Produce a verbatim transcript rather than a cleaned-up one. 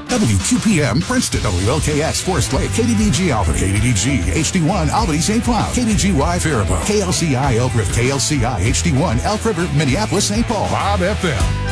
W Q P M Princeton, W L K S Forest Lake, K D D G Albany, K D D G H D one Albany Saint Cloud, K D G Y Faribault, K L C I Elk River, K L C I H D one Elk River, Minneapolis Saint Paul, Bob F M.